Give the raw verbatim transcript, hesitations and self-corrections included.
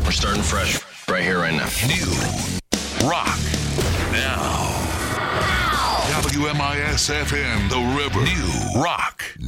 We're starting fresh right here, right now. New Rock Now. W M I S F M, The River. New Rock